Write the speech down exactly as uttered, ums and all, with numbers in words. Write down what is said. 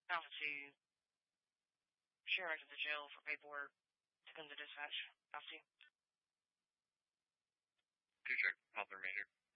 Alpha two, share back to the jail for paperwork to come to dispatch. Alpha two. Two check, Papa Major.